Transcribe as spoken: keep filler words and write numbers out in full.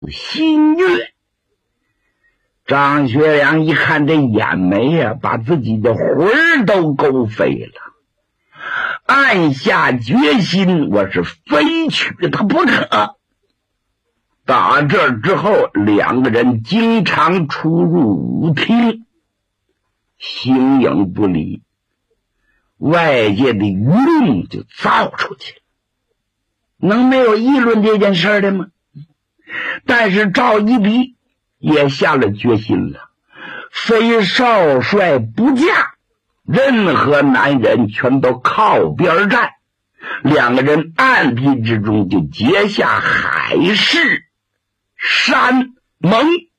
新月。张学良一看这眼眉呀、啊，把自己的魂儿都勾飞了，暗下决心，我是非娶她不可。打这之后，两个人经常出入舞厅，形影不离，外界的舆论就造出去了。能没有议论这件事的吗？但是赵一荻也下了决心了，非少帅不嫁，任何男人全都靠边站。两个人暗地之中就结下海誓山盟。